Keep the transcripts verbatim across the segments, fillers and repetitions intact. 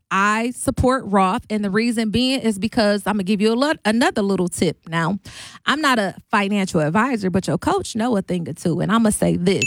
I support Roth, and the reason being is because I'm going to give you a lot, another little tip. Now, I'm not a financial advisor, but your coach know a thing or two, and I'm going to say this.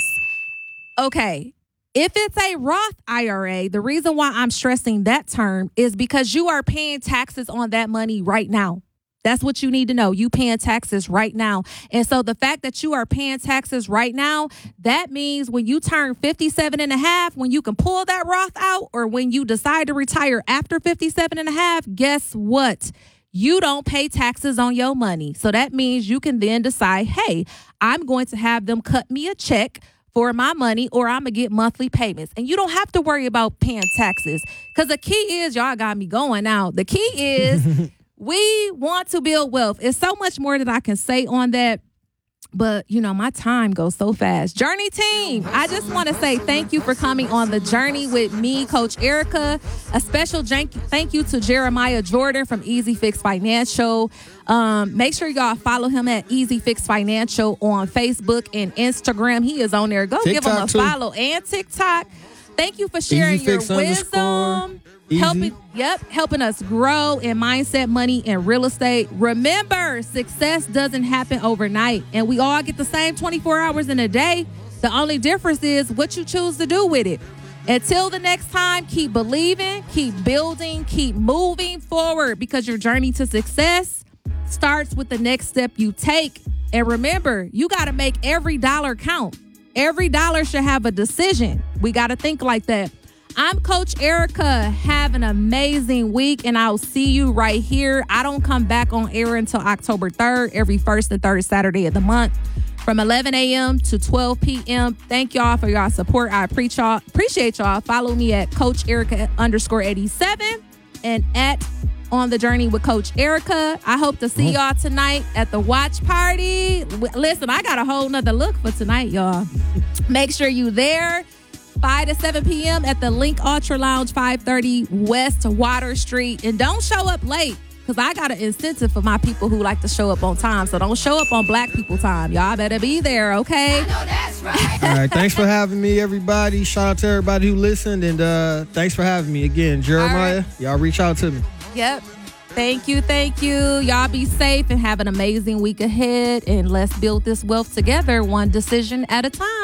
Okay, if it's a Roth I R A, the reason why I'm stressing that term is because you are paying taxes on that money right now. That's what you need to know. You paying taxes right now. And so the fact that you are paying taxes right now, that means when you turn fifty-seven and a half, when you can pull that Roth out, or when you decide to retire after fifty-seven and a half, guess what? You don't pay taxes on your money. So that means you can then decide, hey, I'm going to have them cut me a check for my money, or I'm going to get monthly payments. And you don't have to worry about paying taxes, because the key is, y'all got me going now. The key is we want to build wealth. It's so much more that I can say on that. But, you know, my time goes so fast. Journey team, I just want to say thank you for coming on the journey with me, Coach Erica. A special thank you to Jeremiah Jordan from Easy Fix Financial. Um, make sure y'all follow him at Easy Fix Financial on Facebook and Instagram. He is on there. Go TikTok give him a too. follow, and TikTok. Thank you for sharing your wisdom. Easy. Helping, yep, helping us grow in mindset, money, and real estate. Remember, success doesn't happen overnight, and we all get the same twenty-four hours in a day. The only difference is what you choose to do with it. Until the next time, keep believing, keep building, keep moving forward, because your journey to success starts with the next step you take. And remember, you got to make every dollar count. Every dollar should have a decision. We got to think like that. I'm Coach Erica. Have an amazing week, and I'll see you right here. I don't come back on air until October third, every first and third Saturday of the month, from eleven a.m. to twelve p.m. Thank y'all for y'all support. I appreciate y'all. Appreciate y'all. Follow me at Coach Erica underscore eighty-seven and at On the Journey with Coach Erica. I hope to see y'all tonight at the watch party. Listen, I got a whole nother look for tonight, y'all. Make sure you there. five to seven p.m. at the Link Ultra Lounge, five thirty West Water Street. And don't show up late, because I got an incentive for my people who like to show up on time. So don't show up on black people time. Y'all better be there, okay? I know that's right. All right, thanks for having me, everybody. Shout out to everybody who listened. And uh, thanks for having me again. Jeremiah, right. Y'all reach out to me. Yep. Thank you, thank you. Y'all be safe and have an amazing week ahead. And let's build this wealth together, one decision at a time.